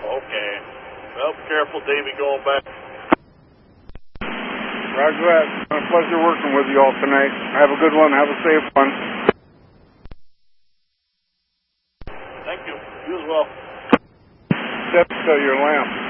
Okay. Well, be careful, Davey, going back. Roger that. It's been a pleasure working with you all tonight. Have a good one. Have a safe one. Thank you. You as well. Set your lamp.